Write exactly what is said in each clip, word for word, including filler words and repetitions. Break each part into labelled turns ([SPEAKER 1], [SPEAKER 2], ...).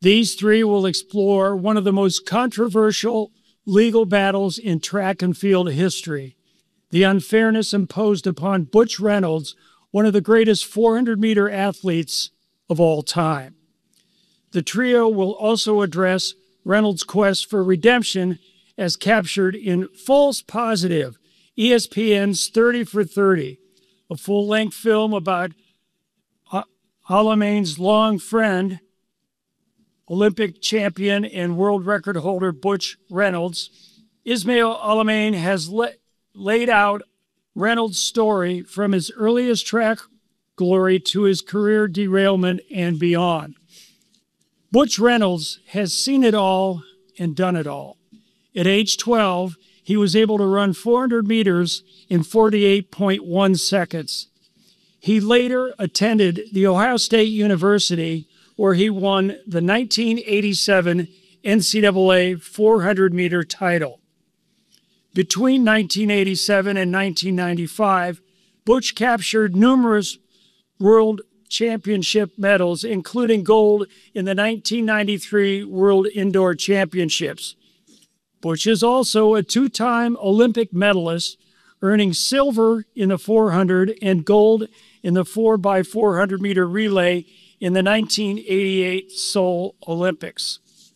[SPEAKER 1] These three will explore one of the most controversial legal battles in track and field history, the unfairness imposed upon Butch Reynolds, one of the greatest four hundred meter athletes of all time. The trio will also address Reynolds' quest for redemption as captured in False Positive, E S P N's thirty for thirty, a full-length film about Alimany's long friend, Olympic champion and world record holder Butch Reynolds. Ismail Alimany has la laid out Reynolds' story from his earliest track glory to his career derailment and beyond. Butch Reynolds has seen it all and done it all. At age twelve, he was able to run four hundred meters in forty-eight point one seconds. He later attended The Ohio State University, where he won the nineteen eighty-seven N C double A four hundred meter title. Between nineteen eighty-seven and nineteen ninety-five, Butch captured numerous world championship medals, including gold in the nineteen ninety-three World Indoor Championships. Butch is also a two-time Olympic medalist, earning silver in the four hundred and gold in the four by four hundred meter relay in the nineteen eighty-eight Seoul Olympics.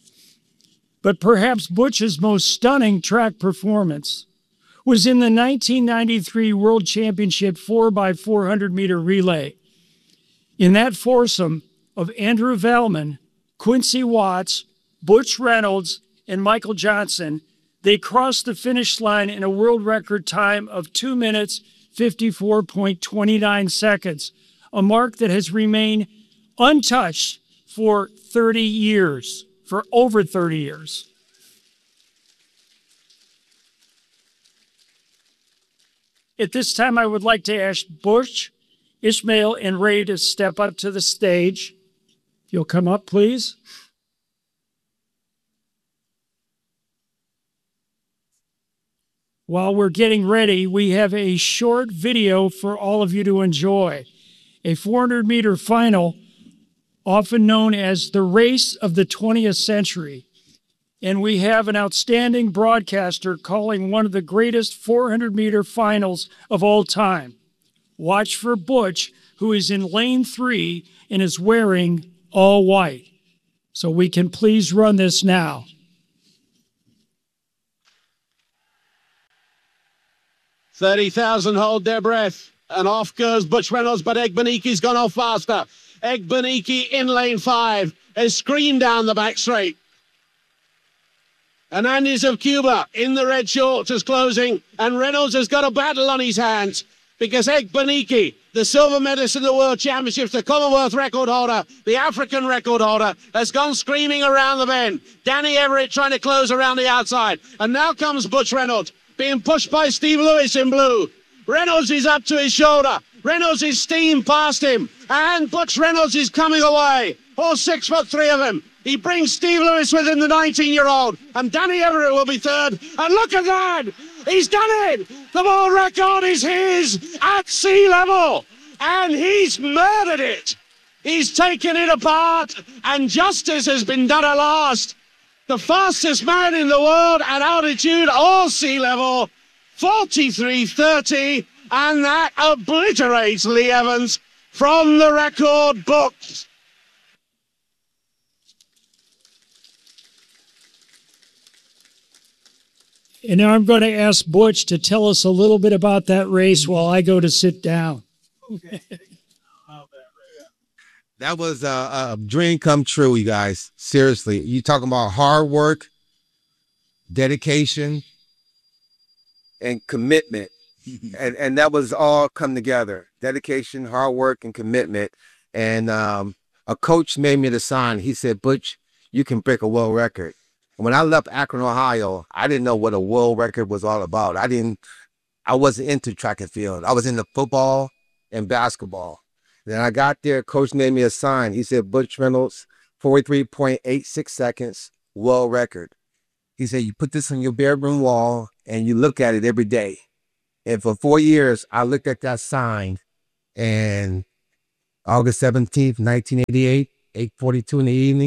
[SPEAKER 1] But perhaps Butch's most stunning track performance was in the nineteen ninety-three World Championship four by four hundred meter relay. In that foursome of Andrew Velleman, Quincy Watts, Butch Reynolds, and Michael Johnson, they crossed the finish line in a world record time of two minutes, fifty-four point two nine seconds, a mark that has remained untouched for thirty years, for over thirty years. At this time, I would like to ask Butch, Ismail, and Ray to step up to the stage. If you'll come up, please. While we're getting ready, we have a short video for all of you to enjoy. A four hundred meter final, often known as the race of the twentieth century. And we have an outstanding broadcaster calling one of the greatest four hundred meter finals of all time. Watch for Butch, who is in lane three and is wearing all white. So we can please run this now.
[SPEAKER 2] thirty thousand hold their breath, and off goes Butch Reynolds, but Egbaniki's gone off faster. Egbaniki in lane five has screamed down the back straight. Hernandez of Cuba in the red shorts is closing, and Reynolds has got a battle on his hands because Egbaniki, the silver medalist in the World Championships, the Commonwealth record holder, the African record holder, has gone screaming around the bend. Danny Everett trying to close around the outside, and now comes Butch Reynolds, being pushed by Steve Lewis in blue. Reynolds is up to his shoulder. Reynolds is steam past him. And Butch Reynolds is coming away. All six foot three of him. He brings Steve Lewis with him, the nineteen-year-old. And Danny Everett will be third. And look at that! He's done it! The world record is his at sea level. And he's murdered it. He's taken it apart. And justice has been done at last. The fastest man in the world at altitude or sea level, forty-three thirty, and that obliterates Lee Evans from the record books.
[SPEAKER 1] And now I'm going to ask Butch to tell us a little bit about that race while I go to sit down. Okay.
[SPEAKER 3] That was a, a dream come true, you guys. Seriously, you talking about hard work, dedication, and commitment. and and that was all come together. Dedication, hard work, and commitment. And um, a coach made me the sign. He said, Butch, you can break a world record. And when I left Akron, Ohio, I didn't know what a world record was all about. I didn't, I wasn't into track and field. I was into football and basketball. Then I got there, coach made me a sign. He said, Butch Reynolds, forty-three point eight six seconds, world record. He said, you put this on your bedroom wall and you look at it every day. And for four years, I looked at that sign, and August seventeenth, nineteen eighty-eight, eight forty-two in the evening,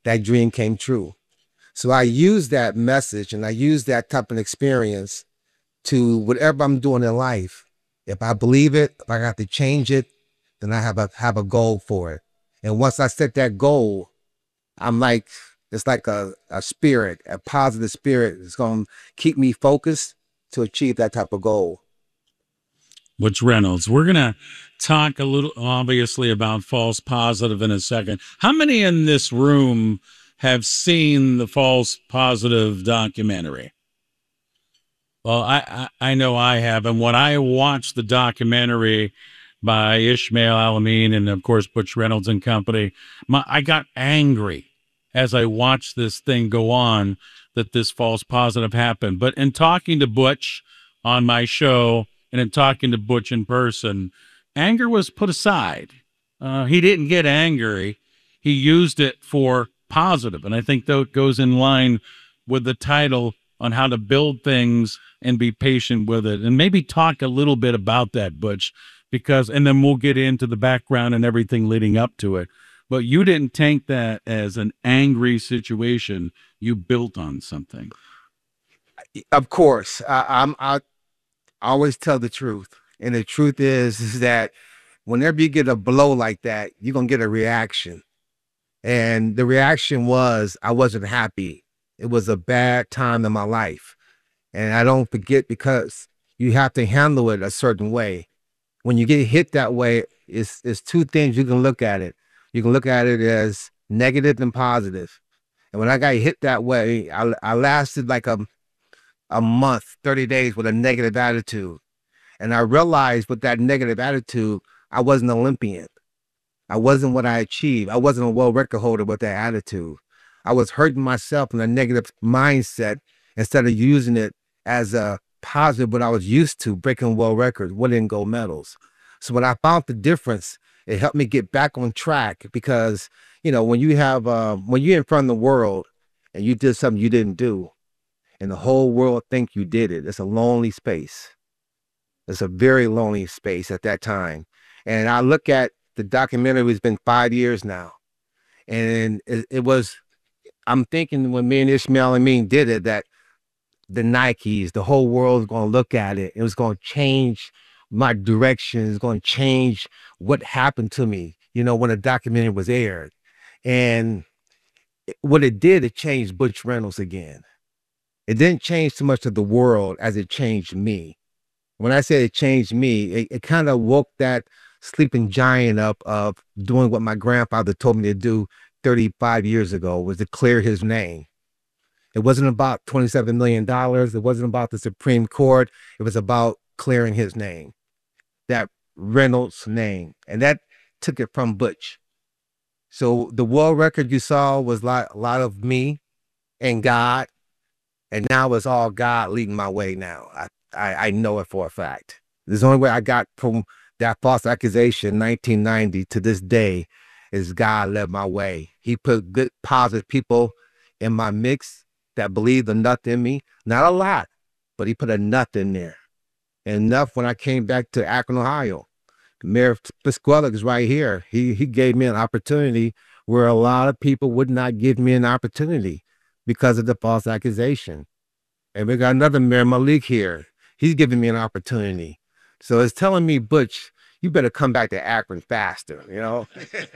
[SPEAKER 3] that dream came true. So I use that message and I use that type of experience to whatever I'm doing in life. If I believe it, if I got to change it, then I have a have a goal for it. And once I set that goal, I'm like, it's like a, a spirit, a positive spirit that's going to keep me focused to achieve that type of goal.
[SPEAKER 4] Butch Reynolds, we're going to talk a little, obviously, about false positive in a second. How many in this room have seen the false positive documentary? Well, I, I, I know I have. And when I watched the documentary by Ishmael Alameen and, of course, Butch Reynolds and company, my, I got angry as I watched this thing go on that this false positive happened. But in talking to Butch on my show and in talking to Butch in person, anger was put aside. Uh, he didn't get angry. He used it for positive. And I think that goes in line with the title on how to build things and be patient with it. And maybe talk a little bit about that, Butch, because, and then we'll get into the background and everything leading up to it. But you didn't take that as an angry situation. You built on something.
[SPEAKER 3] Of course, I, I'm, I always tell the truth. And the truth is, is that whenever you get a blow like that, you're going to get a reaction. And the reaction was, I wasn't happy. It was a bad time in my life. And I don't forget, because you have to handle it a certain way. When you get hit that way, it's, it's two things you can look at it. You can look at it as negative and positive. And when I got hit that way, I, I lasted like a, a month, thirty days with a negative attitude. And I realized with that negative attitude, I wasn't an Olympian. I wasn't what I achieved. I wasn't a world record holder with that attitude. I was hurting myself in a negative mindset instead of using it as a positive, what I was used to, breaking world records, winning gold medals. So when I found the difference, it helped me get back on track, because, you know, when you have, uh, when you're in front of the world and you did something you didn't do, and the whole world think you did it, it's a lonely space. It's a very lonely space at that time. And I look at the documentary, it's been five years now. And it, it was, I'm thinking when me and Ishmael Alameen did it, that the Nikes, the whole world is going to look at it. It was going to change my direction. It's going to change what happened to me, you know, when the documentary was aired. And what it did, it changed Butch Reynolds again. It didn't change so much of the world as it changed me. When I say it changed me, it, it kind of woke that sleeping giant up of doing what my grandfather told me to do thirty-five years ago, was to clear his name. It wasn't about twenty-seven million dollars. It wasn't about the Supreme Court. It was about clearing his name, that Reynolds name. And that took it from Butch. So the world record you saw was like a lot of me and God. And now it's all God leading my way now. I, I, I know it for a fact. The only way I got from that false accusation nineteen ninety to this day is God led my way. He put good, positive people in my mix that believed enough in me. Not a lot, but he put enough in there. Enough when I came back to Akron, Ohio. Mayor Pisquellic is right here. He, he gave me an opportunity where a lot of people would not give me an opportunity because of the false accusation. And we got another Mayor, Malik, here. He's giving me an opportunity. So it's telling me, Butch, you better come back to Akron faster, you know?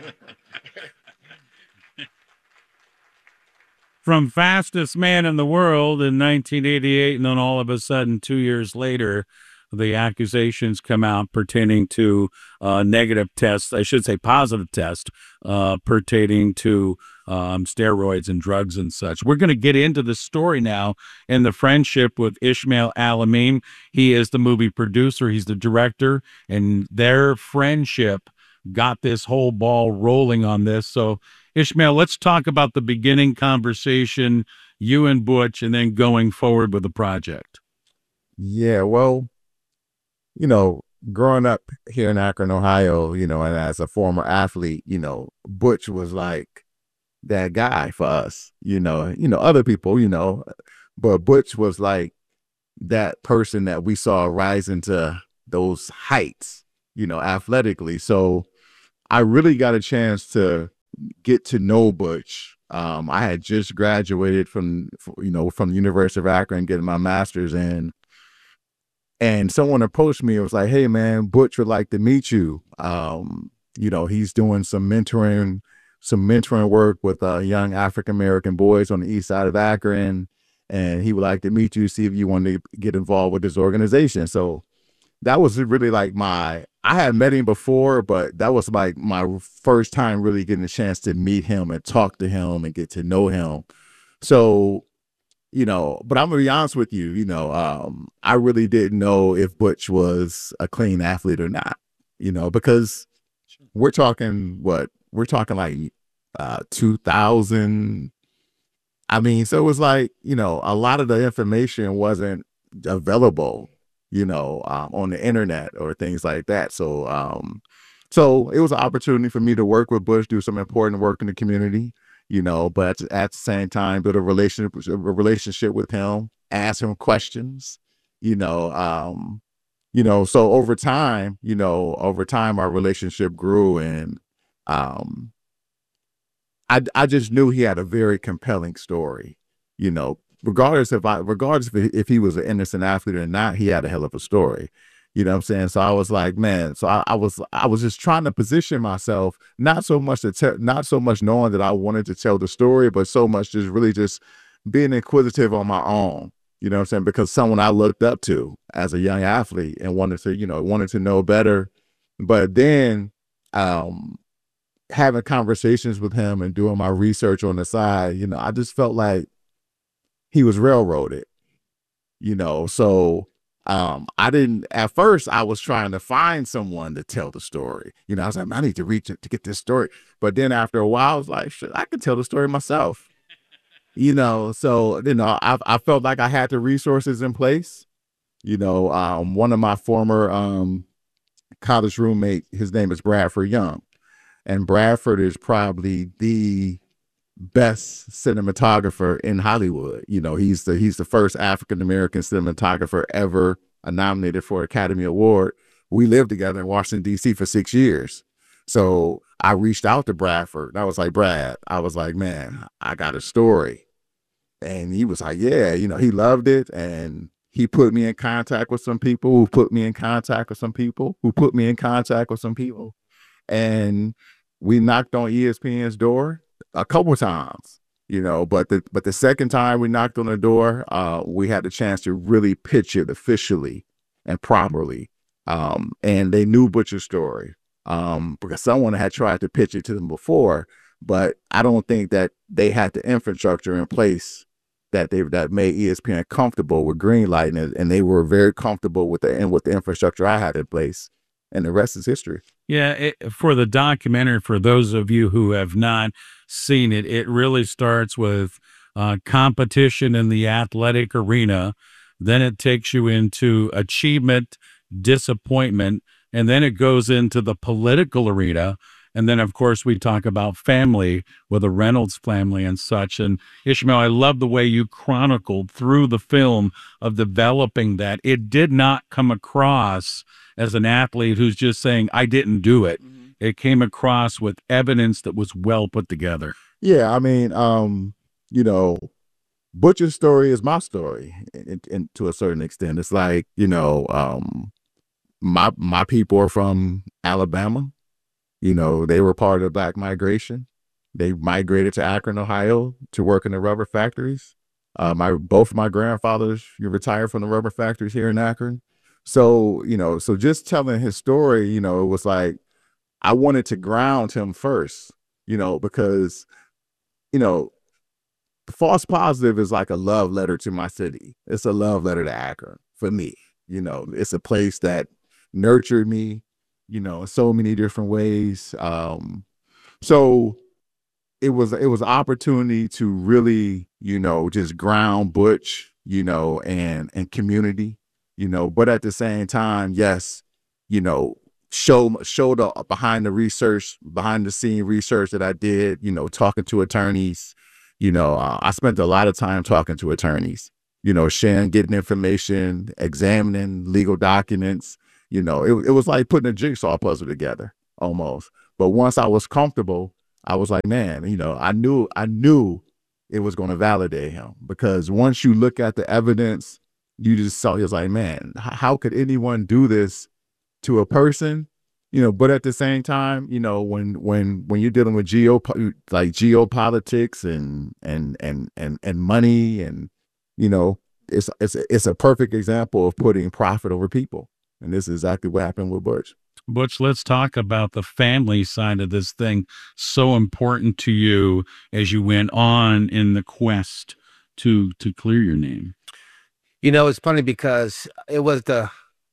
[SPEAKER 4] From fastest man in the world in nineteen eighty-eight, and then all of a sudden, two years later, the accusations come out pertaining to uh, negative tests, I should say positive test, uh, pertaining to um, steroids and drugs and such. We're going to get into the story now and the friendship with Ishmael Alameen. He is the movie producer. He's the director, and their friendship got this whole ball rolling on this. So, Ishmael, let's talk about the beginning conversation, you and Butch, and then going forward with the project.
[SPEAKER 5] Yeah, well, you know, growing up here in Akron, Ohio, you know, and as a former athlete, you know, Butch was like that guy for us, you know, you know, other people, you know, but Butch was like that person that we saw rising to those heights, you know, athletically. So I really got a chance to get to know Butch Um, I had just graduated from, you know, from the University of Akron, getting my master's in. And someone approached me and was like, hey, man, Butch would like to meet you. Um, you know, he's doing some mentoring, some mentoring work with uh, young African-American boys on the east side of Akron. And he would like to meet you, see if you want to get involved with this organization. So that was really like my, I had met him before, but that was like my first time really getting a chance to meet him and talk to him and get to know him. So, you know, but I'm gonna be honest with you, you know, um, I really didn't know if Butch was a clean athlete or not, you know, because we're talking what, we're talking like uh, two thousand. I mean, so it was like, you know, a lot of the information wasn't available, you know, um, on the internet or things like that. So, um, so it was an opportunity for me to work with Butch, do some important work in the community, you know, but at, at the same time, build a relationship, a relationship with him, ask him questions, you know, um, you know, so over time, you know, over time, our relationship grew, and, um, I, I just knew he had a very compelling story, you know, regardless if I, regardless if, if he was an innocent athlete or not, he had a hell of a story, you know what I'm saying? So I was like, man, so I, I was, I was just trying to position myself, not so much to tell, not so much knowing that I wanted to tell the story, but so much just really just being inquisitive on my own, you know what I'm saying? Because someone I looked up to as a young athlete and wanted to, you know, wanted to know better. But then, um, having conversations with him and doing my research on the side, you know, I just felt like he was railroaded, you know. So um, I didn't, at first I was trying to find someone to tell the story. You know, I was like, I need to reach it to get this story. But then after a while, I was like, shit, I can tell the story myself, you know. So, you know, I, I felt like I had the resources in place. You know, um, one of my former um, college roommate, his name is Bradford Young. And Bradford is probably the best cinematographer in Hollywood. You know, he's the he's the first African-American cinematographer ever nominated for an Academy Award. We lived together in Washington, D C for six years. So I reached out to Bradford. I was like, Brad, I was like, man, I got a story. And he was like, yeah, you know, he loved it. And he put me in contact with some people who put me in contact with some people who put me in contact with some people. And we knocked on E S P N's door a couple times, you know, but the but the second time we knocked on the door, uh, we had the chance to really pitch it officially and properly. Um, and they knew Butch's story um, because someone had tried to pitch it to them before, but I don't think that they had the infrastructure in place that they that made E S P N comfortable with greenlighting it, and they were very comfortable with the and with the infrastructure I had in place. And the rest is history.
[SPEAKER 4] Yeah, it, for the documentary, for those of you who have not seen it, it really starts with uh, competition in the athletic arena. Then it takes you into achievement, disappointment, and then it goes into the political arena. And then, of course, we talk about family with the Reynolds family and such. And Ishmael, I love the way you chronicled through the film of developing that. It did not come across as an athlete who's just saying, I didn't do it. Mm-hmm. It came across with evidence that was well put together.
[SPEAKER 5] Yeah, I mean, um, you know, Butch's story is my story, in, in, to a certain extent. It's like, you know, um, my my people are from Alabama. You know, they were part of the Black migration. They migrated to Akron, Ohio to work in the rubber factories. Uh, my both my grandfathers retired from the rubber factories here in Akron. So, you know, so just telling his story, you know, it was like, I wanted to ground him first, you know, because, you know, False Positive is like a love letter to my city. It's a love letter to Akron for me. You know, it's a place that nurtured me, you know, in so many different ways. Um, so it was, it was an opportunity to really, you know, just ground Butch, you know, and, and community. You know, but at the same time, yes, you know, show show the behind the research, behind the scene research that I did. You know, talking to attorneys. You know, uh, I spent a lot of time talking to attorneys. You know, sharing, getting information, examining legal documents. You know, it it was like putting a jigsaw puzzle together almost. But once I was comfortable, I was like, man, you know, I knew, I knew it was going to validate him, because once you look at the evidence, you just saw, he was like, man, h- how could anyone do this to a person? You know, but at the same time, you know, when when when you're dealing with geo like geopolitics and and and and and money, and you know, it's it's it's a perfect example of putting profit over people, and this is exactly what happened with Butch.
[SPEAKER 4] Butch, let's talk about the family side of this thing. So important to you as you went on in the quest to to clear your name.
[SPEAKER 3] You know, it's funny because it was the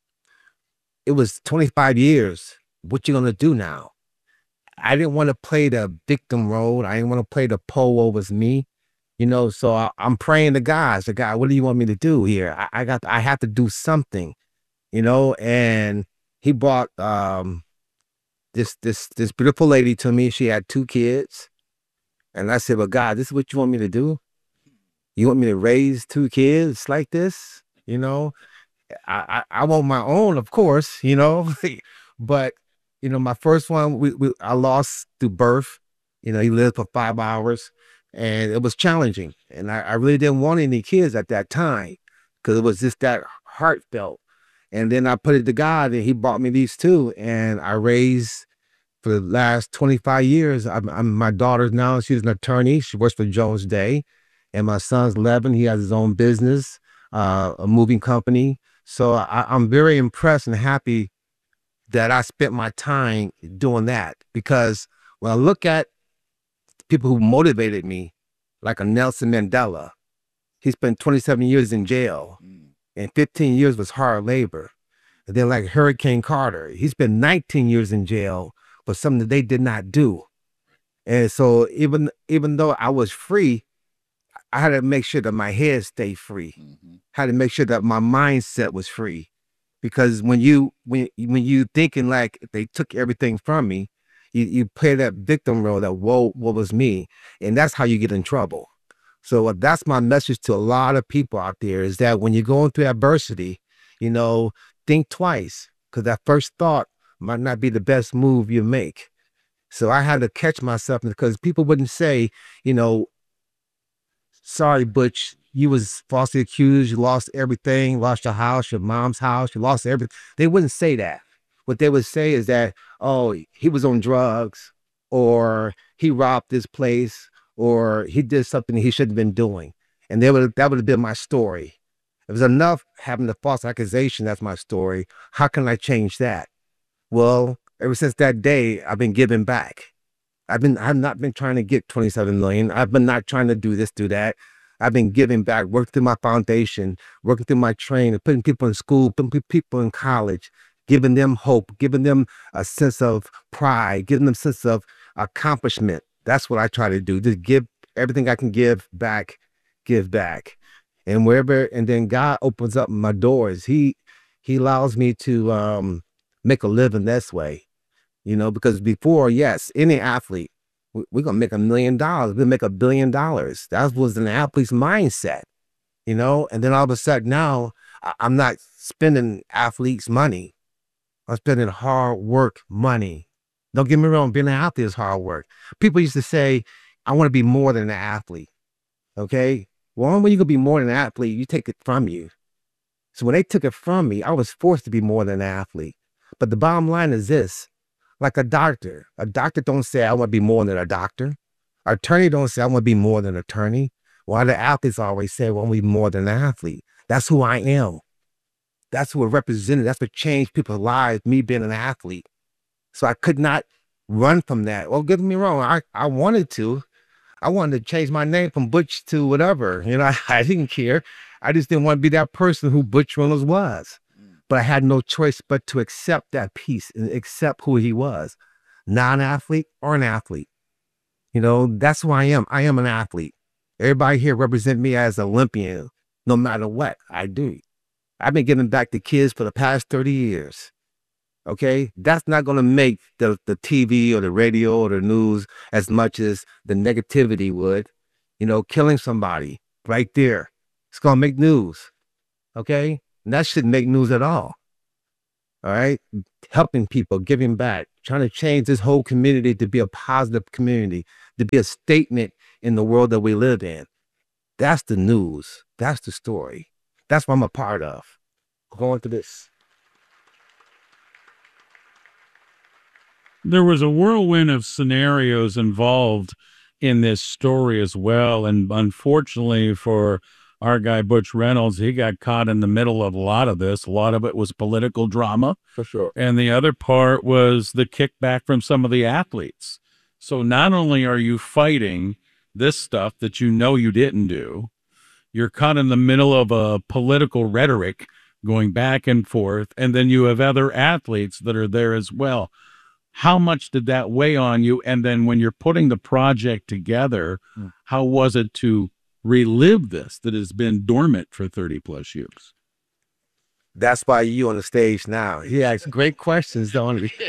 [SPEAKER 3] it was twenty-five years. What you gonna do now? I didn't want to play the victim role. I didn't want to play the pole was me, you know. So I, I'm praying to God. So God, what do you want me to do here? I, I got, I have to do something, you know. And He brought um this this this beautiful lady to me. She had two kids, and I said, "Well, God, this is what you want me to do? You want me to raise two kids like this? You know, I I, I want my own, of course, you know, but." You know, my first one, we, we I lost through birth. You know, he lived for five hours, and it was challenging. And I, I really didn't want any kids at that time, because it was just that heartfelt. And then I put it to God, and He brought me these two, and I raised for the last twenty-five years. I'm, I'm my daughter now. She's an attorney. She works for Jones Day, and my son's eleven. He has his own business, uh, a moving company. So I, I'm very impressed and happy that I spent my time doing that, because when I look at people who motivated me, like a Nelson Mandela, he spent twenty-seven years in jail, and fifteen years was hard labor. And then like Hurricane Carter, he spent nineteen years in jail for something that they did not do. And so even even though I was free, I had to make sure that my head stayed free. Mm-hmm. I had to make sure that my mindset was free. Because when you when when you thinking like they took everything from me, you, you play that victim role, that woe, what was me, and that's how you get in trouble. So uh, that's my message to a lot of people out there, is that when you're going through adversity, you know, think twice, because that first thought might not be the best move you make. So I had to catch myself, because people wouldn't say, you know, sorry, Butch, you was falsely accused, you lost everything, lost your house, your mom's house, you lost everything. They wouldn't say that. What they would say is that, oh, he was on drugs, or he robbed this place, or he did something he shouldn't have been doing. And they would, that would have been my story. It was enough having the false accusation, that's my story. How can I change that? Well, ever since that day, I've been giving back. I've been, I've not been trying to get twenty-seven million. I've been not trying to do this, do that. I've been giving back, working through my foundation, working through my training, putting people in school, putting people in college, giving them hope, giving them a sense of pride, giving them a sense of accomplishment. That's what I try to do. Just give everything I can give back, give back. And wherever, and then God opens up my doors. He, he allows me to um, make a living this way, you know, because before, yes, any athlete, we're going to make a million dollars. We'll make a billion dollars. That was an athlete's mindset, you know? And then all of a sudden now I'm not spending athletes' money. I'm spending hard work money. Don't get me wrong, being an athlete is hard work. People used to say, I want to be more than an athlete. Okay? Well, when you can be more than an athlete, you take it from you. So when they took it from me, I was forced to be more than an athlete. But the bottom line is this. Like a doctor. A doctor don't say, I want to be more than a doctor. An attorney don't say, I want to be more than an attorney. Why the athletes always say, well, I want to be more than an athlete. That's who I am. That's what represented. That's what changed people's lives, me being an athlete. So I could not run from that. Well, get me wrong. I, I wanted to. I wanted to change my name from Butch to whatever. You know, I, I didn't care. I just didn't want to be that person who Butch Reynolds was. But I had no choice but to accept that piece and accept who he was, non-athlete or an athlete. You know, that's who I am. I am an athlete. Everybody here represent me as an Olympian, no matter what I do. I've been giving back to kids for the past thirty years. Okay? That's not going to make the, the T V or the radio or the news as much as the negativity would. You know, killing somebody right there. It's going to make news. Okay? And that shouldn't make news at all. all right? Helping people, giving back, trying to change this whole community to be a positive community, to be a statement in the world that we live in. That's the news. That's the story. That's what I'm a part of. Going through this.
[SPEAKER 4] There was a whirlwind of scenarios involved in this story as well. And unfortunately for our guy, Butch Reynolds, he got caught in the middle of a lot of this. A lot of it was political drama.
[SPEAKER 5] For sure.
[SPEAKER 4] And the other part was the kickback from some of the athletes. So not only are you fighting this stuff that you know you didn't do, you're caught in the middle of a political rhetoric going back and forth. And then you have other athletes that are there as well. How much did that weigh on you? And then when you're putting the project together, mm. how was it to relive this that has been dormant for thirty plus years?
[SPEAKER 3] That's why you on the stage now. He asks great questions, don't he?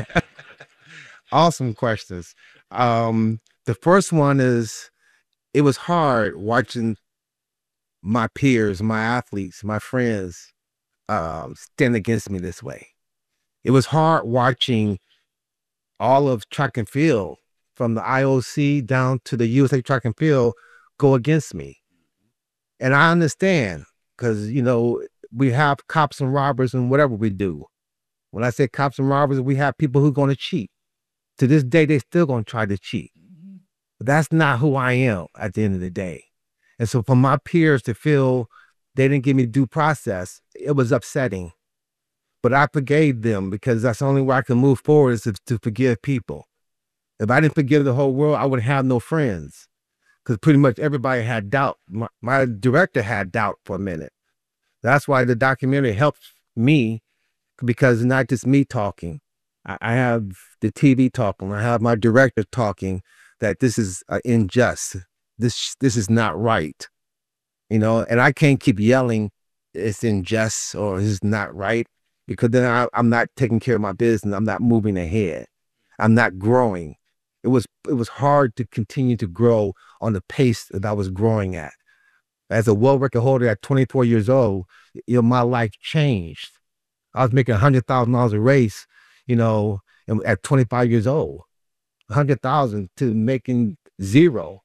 [SPEAKER 3] Awesome questions. Um, the first one is, it was hard watching my peers, my athletes, my friends um, stand against me this way. It was hard watching all of track and field, from the I O C down to the U S A Track and Field, go against me. And I understand, because, you know, we have cops and robbers and whatever we do. When I say cops and robbers, we have people who are going to cheat. To this day, they still going to try to cheat. But that's not who I am at the end of the day. And so for my peers to feel they didn't give me due process, it was upsetting. But I forgave them, because that's the only way I can move forward, is to, to forgive people. If I didn't forgive the whole world, I would have no friends, because pretty much everybody had doubt. My, my director had doubt for a minute. That's why the documentary helped me, because it's not just me talking. I, I have the T V talking. I have my director talking that this is uh, unjust. This, this is not right. You know, and I can't keep yelling it's unjust or it's not right, because then I, I'm not taking care of my business. I'm not moving ahead. I'm not growing. It was, it was hard to continue to grow on the pace that I was growing at. As a world record holder at twenty-four years old, you know, my life changed. I was making one hundred thousand dollars a race, you know, at twenty-five years old. one hundred thousand to making zero.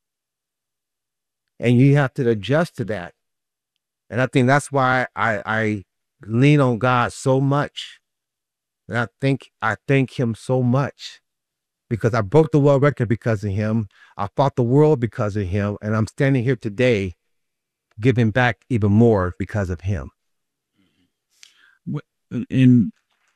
[SPEAKER 3] And you have to adjust to that. And I think that's why I, I lean on God so much. And I think I thank him so much, because I broke the world record because of him. I fought the world because of him. And I'm standing here today giving back even more because of him.
[SPEAKER 4] In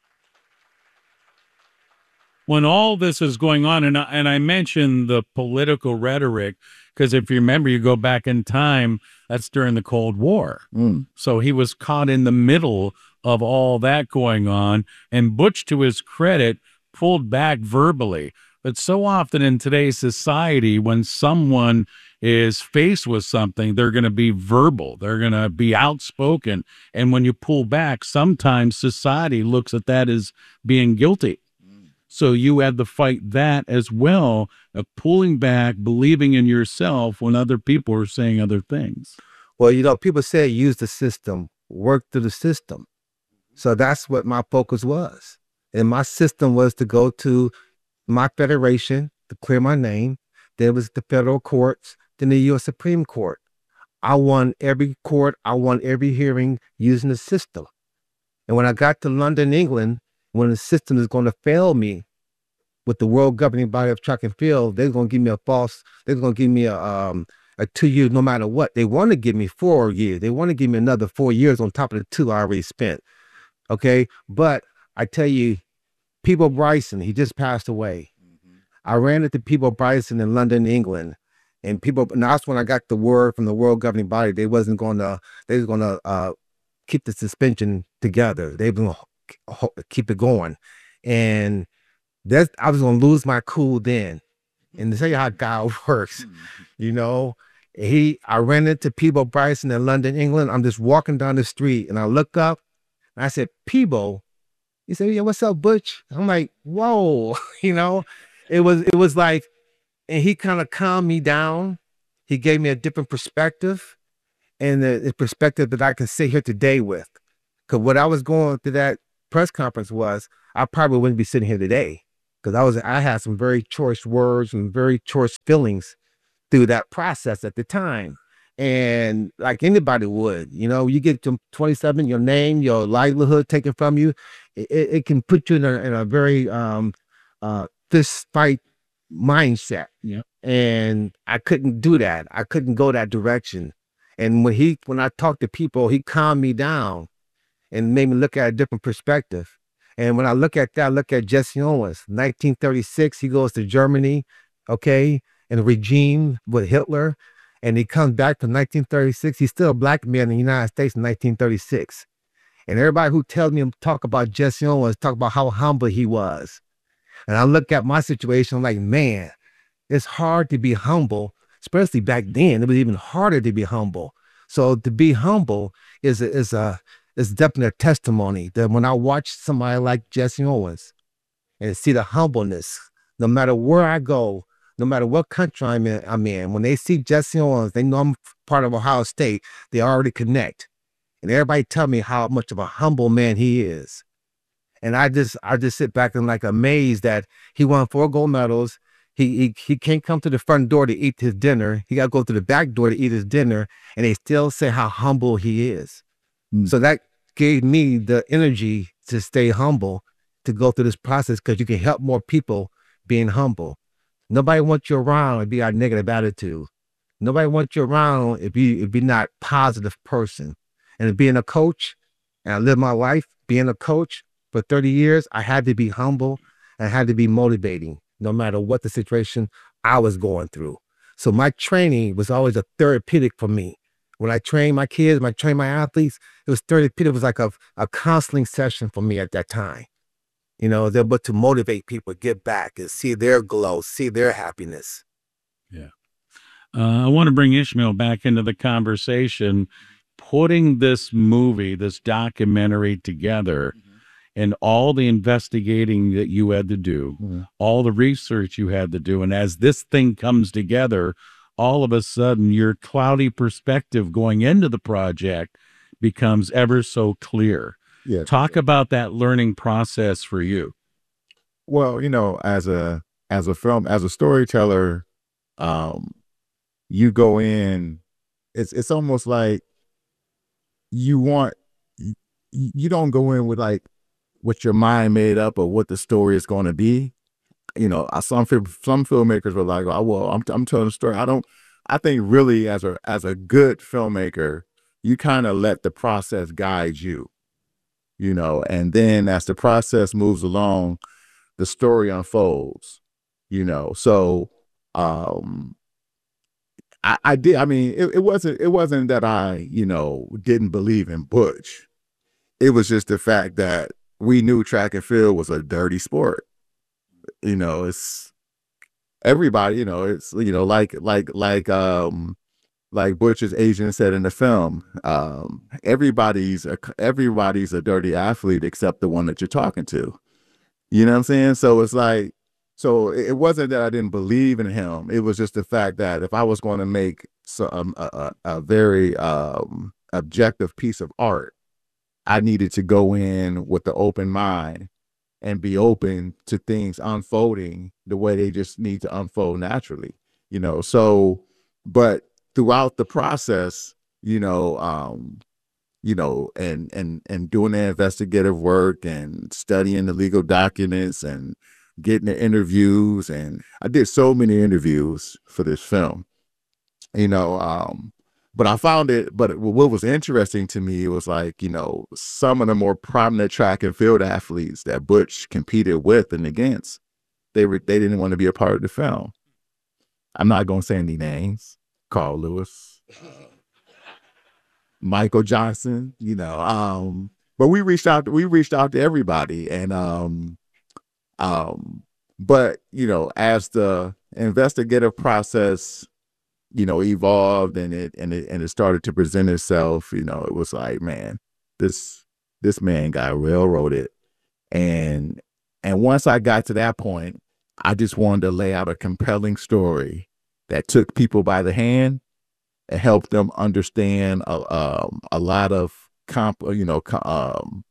[SPEAKER 4] when all this is going on, and I, and I mentioned the political rhetoric, because if you remember, you go back in time, that's during the Cold War. Mm. So he was caught in the middle of all that going on, and Butch, to his credit, pulled back verbally. But so often in today's society, when someone is faced with something, they're going to be verbal, they're going to be outspoken. And when you pull back, sometimes society looks at that as being guilty. So you had to fight that as well, of pulling back, believing in yourself when other people are saying other things.
[SPEAKER 3] Well, you know, people say use the system, work through the system. So that's what my focus was. And my system was to go to my federation to clear my name. There was the federal courts, then the U S Supreme Court. I won every court. I won every hearing using the system. And when I got to London, England, when the system is going to fail me with the world governing body of track and field, they're going to give me a false, they're going to give me a, um, a two year, no matter what. They want to give me four years. They want to give me another four years on top of the two I already spent. Okay. But I tell you, Peabo Bryson, he just passed away. Mm-hmm. I ran into Peabo Bryson in London, England. And people, and that's when I got the word from the world governing body. They wasn't going to, they was going to uh, keep the suspension together. They were going to keep it going. And that's, I was going to lose my cool then. And to tell you how God works, you know, he, I ran into Peabo Bryson in London, England. I'm just walking down the street and I look up and I said, Peabo. He said, yeah, what's up, Butch? I'm like, whoa, you know, it was, it was like, and he kind of calmed me down. He gave me a different perspective, and the, the perspective that I can sit here today with. Because what I was going through that press conference was, I probably wouldn't be sitting here today, because I was I had some very choice words and very choice feelings through that process at the time. And like anybody would, you know, you get to twenty-seven, your name, your livelihood taken from you, it, it can put you in a, in a very um, uh, fist fight mindset.
[SPEAKER 1] Yeah.
[SPEAKER 3] And I couldn't do that. I couldn't go that direction. And when he, when I talked to people, he calmed me down and made me look at a different perspective. And when I look at that, I look at Jesse Owens, nineteen thirty-six, he goes to Germany, okay, and the regime with Hitler. And he comes back to nineteen thirty-six. He's still a black man in the United States in nineteen thirty-six. And everybody who tells me talk about Jesse Owens, talk about how humble he was. And I look at my situation, I'm like, man, it's hard to be humble, especially back then. It was even harder to be humble. So to be humble is a, is a is definitely a testimony that when I watch somebody like Jesse Owens and see the humbleness, no matter where I go, no matter what country I'm in, I'm in, when they see Jesse Owens, they know I'm part of Ohio State, they already connect. And everybody tell me how much of a humble man he is. And I just I just sit back and like amazed that he won four gold medals. He, he, he can't come to the front door to eat his dinner. He got to go to the back door to eat his dinner. And they still say how humble he is. Mm. So that gave me the energy to stay humble, to go through this process, because you can help more people being humble. Nobody wants you around if you got a negative attitude. Nobody wants you around if you if you're not a positive person. And being a coach, and I live my life being a coach for thirty years, I had to be humble and I had to be motivating, no matter what the situation I was going through. So my training was always a therapeutic for me. When I train my kids, when I train my athletes, it was therapeutic. It was like a, a counseling session for me at that time. You know, they're able to motivate people to get back and see their glow, see their happiness.
[SPEAKER 4] Yeah. Uh, I want to bring Ishmael back into the conversation. Putting this movie, this documentary together, mm-hmm. and all the investigating that you had to do, mm-hmm. all the research you had to do, and as this thing comes together, all of a sudden your cloudy perspective going into the project becomes ever so clear.
[SPEAKER 5] Yeah.
[SPEAKER 4] Talk about that learning process for you.
[SPEAKER 5] Well, you know, as a as a film, as a storyteller, um, you go in, it's it's almost like you want, you don't go in with like what your mind made up or what the story is going to be. You know, some some filmmakers were like, oh, well, I'm I'm telling a story. I don't. I think really, as a as a good filmmaker, you kind of let the process guide you. You know, and then as the process moves along, the story unfolds, you know. So um, I, I did, I mean, it, it wasn't, it wasn't that I, you know, didn't believe in Butch. It was just the fact that we knew track and field was a dirty sport. You know, it's everybody, you know, it's, you know, like, like, like, um, like Butch's agent said in the film, um, everybody's a, everybody's a dirty athlete except the one that you're talking to. You know what I'm saying? So it's like, so it wasn't that I didn't believe in him. It was just the fact that if I was going to make some a, a, a very um, objective piece of art, I needed to go in with the open mind and be open to things unfolding the way they just need to unfold naturally. You know, so, but throughout the process, you know, um, you know, and, and, and doing the investigative work and studying the legal documents and getting the interviews. And I did so many interviews for this film, you know, um, but I found it, but what was interesting to me was like, you know, some of the more prominent track and field athletes that Butch competed with and against, they were, they didn't want to be a part of the film. I'm not going to say any names. Carl Lewis, Michael Johnson, you know, um, but we reached out, to, we reached out to everybody. And, um, um, but, you know, as the investigative process, you know, evolved and it, and it, and it started to present itself, you know, it was like, man, this, this man got railroaded. And, and once I got to that point, I just wanted to lay out a compelling story that took people by the hand and helped them understand a, um, a lot of comp, you know, um,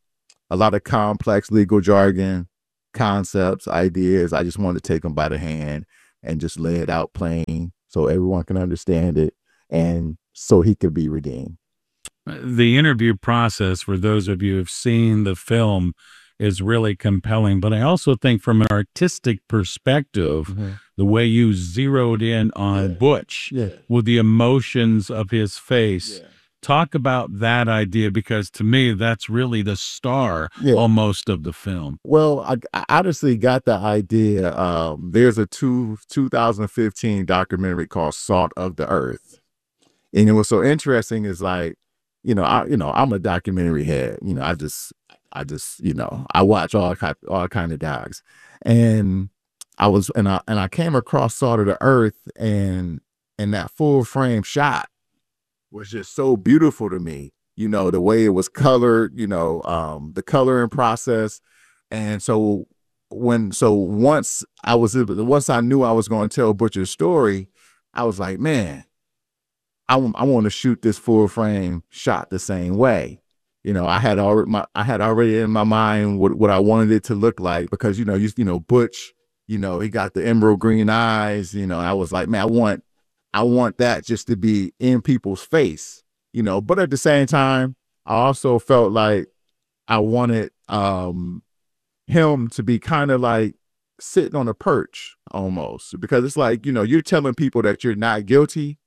[SPEAKER 5] a lot of complex legal jargon, concepts, ideas. I just wanted to take them by the hand and just lay it out plain so everyone can understand it and so he could be redeemed.
[SPEAKER 4] The interview process, for those of you who've seen the film, is really compelling. But I also think from an artistic perspective, mm-hmm. the way you zeroed in on yeah. Butch yeah. with the emotions of his face, yeah. talk about that idea, because to me, that's really the star yeah. almost of the film.
[SPEAKER 5] Well, I, I honestly got the idea. Um, there's a two, two thousand fifteen documentary called Salt of the Earth. And what's so interesting is like, you know, I, you know, I'm a documentary head. You know, I just, I just, you know, I watch all kind, all kind of docs, and I was, and I, and I came across Salt of the Earth, and and that full frame shot was just so beautiful to me. You know, the way it was colored, you know, um, the coloring process, and so when, so once I was, once I knew I was going to tell Butch's story, I was like, man, I, I want to shoot this full frame shot the same way. You know, I had already my I had already in my mind what, what I wanted it to look like, because, you know, you, you know, Butch, you know, he got the emerald green eyes, you know, I was like, man, I want I want that just to be in people's face, you know, but at the same time, I also felt like I wanted um, him to be kind of like sitting on a perch almost, because it's like, you know, you're telling people that you're not guilty.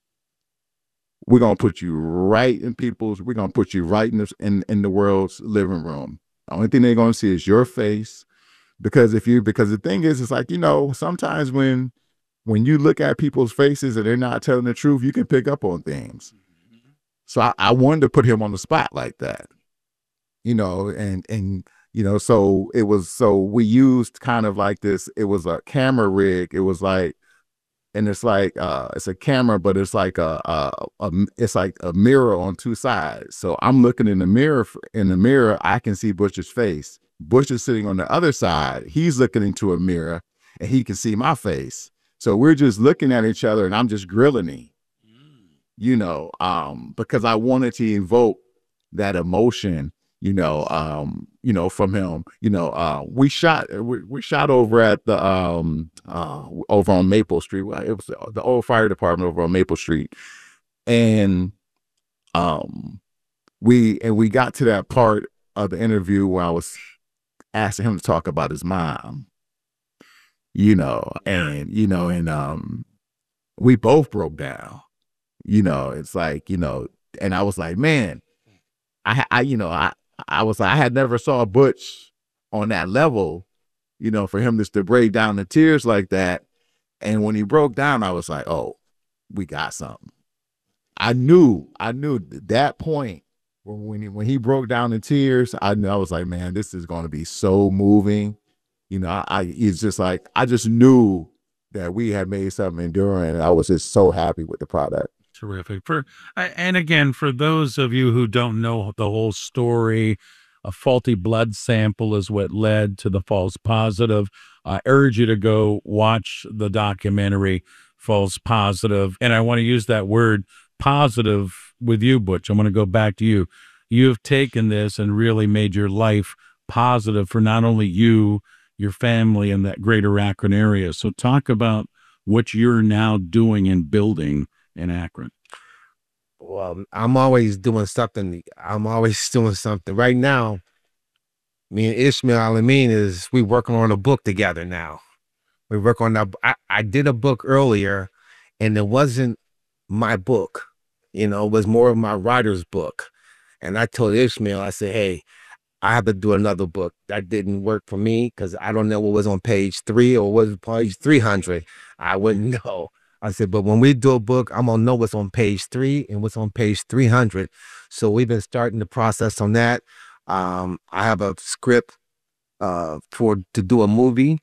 [SPEAKER 5] We're going to put you right in people's, we're going to put you right in, this, in in the world's living room. The only thing they're going to see is your face. Because if you, because the thing is, it's like, you know, sometimes when, when you look at people's faces and they're not telling the truth, you can pick up on things. So I, I wanted to put him on the spot like that, you know, and, and, you know, so it was, so we used kind of like this, it was a camera rig. It was like, and it's like, uh, it's a camera, but it's like a, a, a, it's like a mirror on two sides. So I'm looking in the mirror, in the mirror, I can see Butch's face. Butch is sitting on the other side. He's looking into a mirror and he can see my face. So we're just looking at each other and I'm just grilling him, you know, um, because I wanted to evoke that emotion, you know, um, you know, from him. You know, uh, we shot, we, we shot over at the, um, uh, over on Maple Street. It was the old fire department over on Maple Street. And, um, we, and we got to that part of the interview where I was asking him to talk about his mom, you know, and, you know, and, um, we both broke down, you know, it's like, you know, and I was like, man, I, I, you know, I, I was like, I had never saw Butch on that level, you know, for him just to break down in tears like that. And when he broke down, I was like, oh, we got something. I knew, I knew at that point when he, when he broke down in tears, I knew, I was like, man, this is going to be so moving. You know, I, I, it's just like, I just knew that we had made something enduring, and I was just so happy with the product.
[SPEAKER 4] Terrific. For and again, for those of you who don't know the whole story, a faulty blood sample is what led to the false positive. I urge you to go watch the documentary False Positive. And I want to use that word positive with you, Butch. I want to go back to you. You have taken this and really made your life positive for not only you, your family, and that greater Akron area. So talk about what you're now doing and building in Akron.
[SPEAKER 3] Well, I'm always doing something. I'm always doing something. Right now, me and Ishmael Alameen is we working on a book together now. We work on that. I, I did a book earlier, and it wasn't my book. You know, it was more of my writer's book. And I told Ishmael, I said, hey, I have to do another book. That didn't work for me because I don't know what was on page three or what was page three hundred. I wouldn't know. I said, but when we do a book, I'm going to know what's on page three and what's on page three hundred. So we've been starting the process on that. Um, I have a script uh, for to do a movie.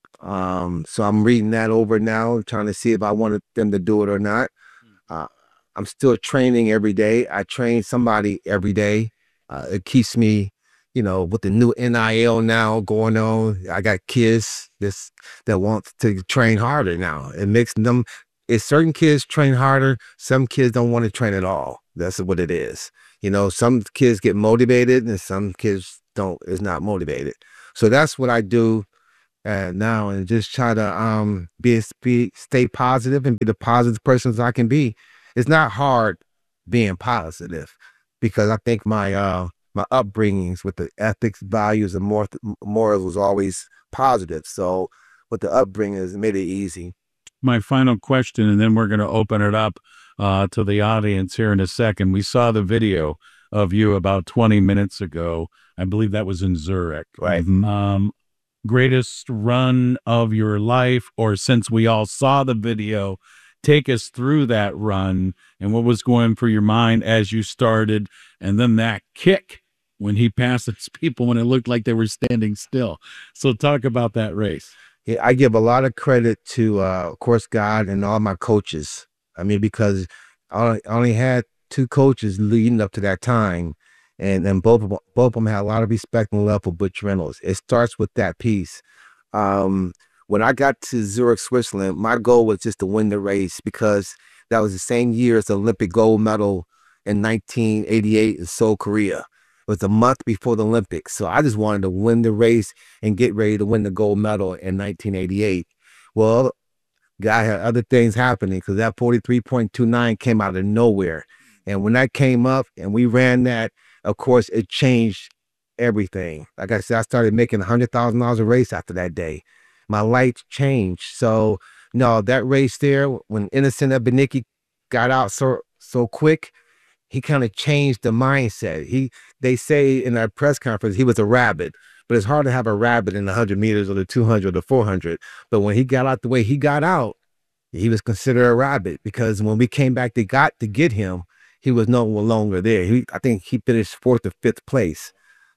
[SPEAKER 3] Um, so I'm reading that over now, trying to see if I wanted them to do it or not. Uh, I'm still training every day. I train somebody every day. Uh, it keeps me, you know, with the new N I L now going on. I got kids this, that want to train harder now. It makes them, it's certain kids train harder. Some kids don't want to train at all. That's what it is. You know, some kids get motivated and some kids don't is not motivated. So that's what I do uh, now, and just try to um be, be stay positive and be the positive person I can be. It's not hard being positive because I think my uh my upbringings with the ethics, values, and mor morals was always positive. So with the upbringing, it made it easy.
[SPEAKER 4] My final question, and then we're going to open it up uh, to the audience here in a second. We saw the video of you about twenty minutes ago. I believe that was in Zurich.
[SPEAKER 3] Right.
[SPEAKER 4] Um, greatest run of your life, or since we all saw the video, take us through that run and what was going through your mind as you started, and then that kick when he passes people when it looked like they were standing still. So talk about that race.
[SPEAKER 3] Yeah, I give a lot of credit to, uh, of course, God and all my coaches. I mean, because I only had two coaches leading up to that time, and and both of them, both of them had a lot of respect and love for Butch Reynolds. It starts with that piece. Um, when I got to Zurich, Switzerland, my goal was just to win the race because that was the same year as the Olympic gold medal in nineteen eighty-eight in Seoul, Korea. It was a month before the Olympics. So I just wanted to win the race and get ready to win the gold medal in nineteen eighty-eight. Well, God had other things happening because that forty-three point two nine came out of nowhere. And when that came up and we ran that, of course, it changed everything. Like I said, I started making one hundred thousand dollars a race after that day. My life changed. So, no, that race there, when Innocent Ebenike got out so so quick, he kind of changed the mindset. He, they say in that press conference, he was a rabbit, but it's hard to have a rabbit in the hundred meters or the two hundred or the four hundred. But when he got out the way he got out, he was considered a rabbit because when we came back to got to get him, he was no longer there. He, I think he finished fourth or fifth place.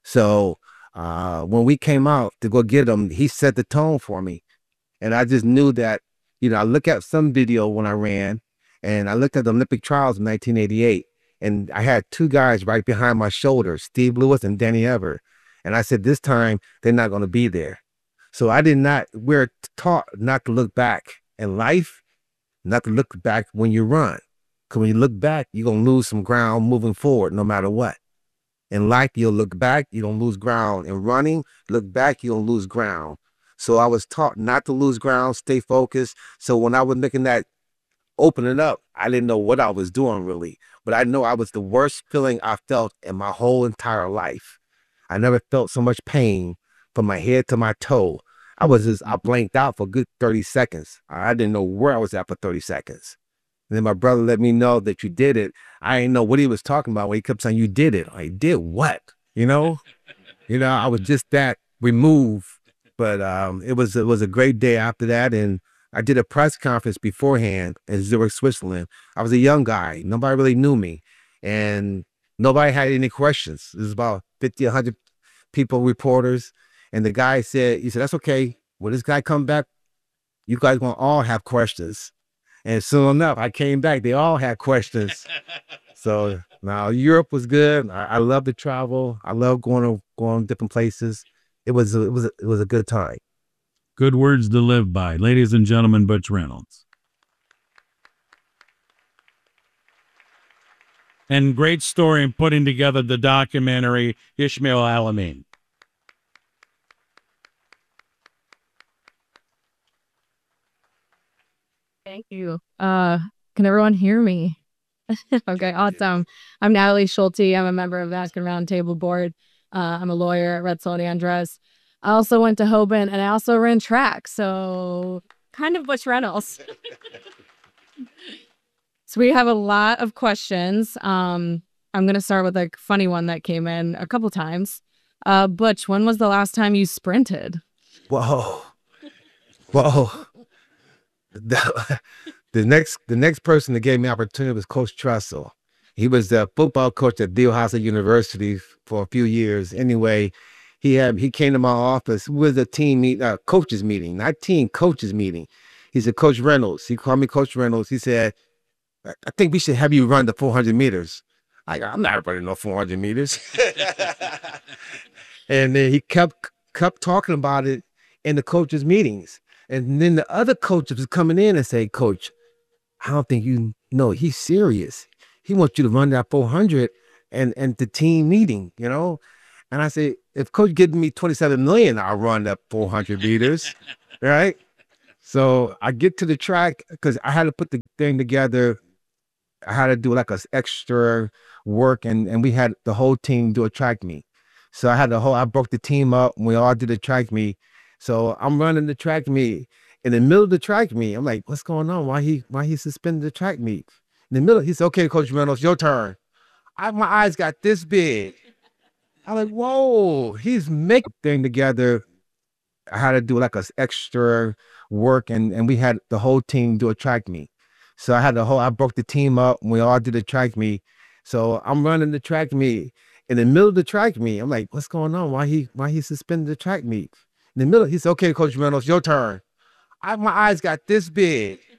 [SPEAKER 3] So uh, when we came out to go get him, he set the tone for me. And I just knew that, you know, I look at some video when I ran, and I looked at the Olympic trials in nineteen eighty-eight. And I had two guys right behind my shoulder, Steve Lewis and Danny Ever. And I said, this time, they're not going to be there. So I did not, we're taught not to look back in life, not to look back when you run. Because when you look back, you're going to lose some ground moving forward, no matter what. In life, you'll look back, you don't lose ground. In running, look back, you don't lose ground. So I was taught not to lose ground, stay focused. So when I was making that opening up, I didn't know what I was doing really. But I know I was the worst feeling I felt in my whole entire life. I never felt so much pain from my head to my toe. I was just, I blanked out for a good thirty seconds. I didn't know where I was at for thirty seconds. And then my brother let me know that you did it. I didn't know what he was talking about when he kept saying, you did it. I did what? You know? You know, I was just that removed. But um, it was, it was a great day after that. And I did a press conference beforehand in Zurich, Switzerland. I was a young guy. Nobody really knew me. And nobody had any questions. It was about fifty, a hundred people, reporters. And the guy said, he said, that's okay. When this guy come back, you guys gonna all have questions. And soon enough, I came back. They all had questions. So now Europe was good. I, I love to travel. I love going to going to different places. It was a, it was a, it was a good time.
[SPEAKER 4] Good words to live by. Ladies and gentlemen, Butch Reynolds. And great story in putting together the documentary Ishmael Alamein.
[SPEAKER 6] Thank you. Uh, can everyone hear me? Okay, awesome. I'm Natalie Schulte. I'm a member of the Vascular Roundtable Board. Uh, I'm a lawyer at Red Sol de Andres. I also went to Hoban, and I also ran track, so kind of Butch Reynolds. So we have a lot of questions. Um, I'm going to start with a funny one that came in a couple times. Uh, Butch, when was the last time you sprinted?
[SPEAKER 3] Whoa. Whoa. The, the next the next person that gave me opportunity was Coach Tressel. He was the football coach at Dalhousie University for a few years. Anyway, he had he came to my office with a team meet, uh, coaches meeting, not team coaches meeting. He said, Coach Reynolds. He called me Coach Reynolds. He said, I think we should have you run the four hundred meters. I go, I'm not running no four hundred meters. And then he kept kept talking about it in the coaches meetings. And then the other coaches was coming in and say, Coach, I don't think you know, he's serious. He wants you to run that four hundred and, and the team meeting, you know? And I said, if coach gives me twenty-seven million, I'll run up four hundred meters, right? So I get to the track because I had to put the thing together. I had to do like a extra work, and, and we had the whole team do a track meet. So I had the whole, I broke the team up and we all did a track meet. So I'm running the track meet. In the middle of the track meet, I'm like, what's going on? Why he why he suspended the track meet? In the middle, he said, okay, Coach Reynolds, your turn. I, my eyes got this big. I'm like, whoa, he's making the thing together. I had to do like a extra work, and, and we had the whole team do a track meet. So I had the whole, I broke the team up and we all did a track meet. So I'm running the track meet. In the middle of the track meet, I'm like, what's going on? Why he why he suspended the track meet? In the middle, he said, okay, Coach Reynolds, your turn. I, my eyes got this big.